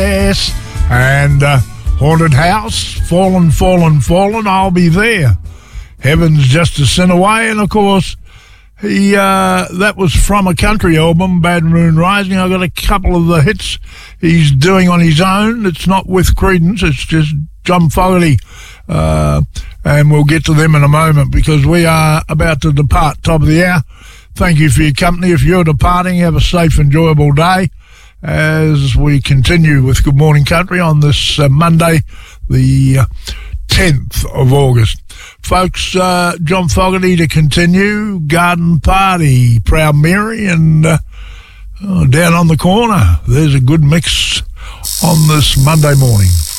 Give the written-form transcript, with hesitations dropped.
Yes, and Haunted House, Fallen, I'll be there. Heaven's Just a Sin Away, and of course, that was from a country album, Bad Moon Rising. I got a couple of the hits he's doing on his own. It's not with Creedence, it's just John Fogerty, and we'll get to them in a moment because we are about to depart, top of the hour. Thank you for your company. If you're departing, have a safe, enjoyable day as we continue with Good Morning Country on this Monday, the 10th of August. Folks, John Fogerty to continue, Garden Party, Proud Mary, and down on the corner. There's a good mix on this Monday morning.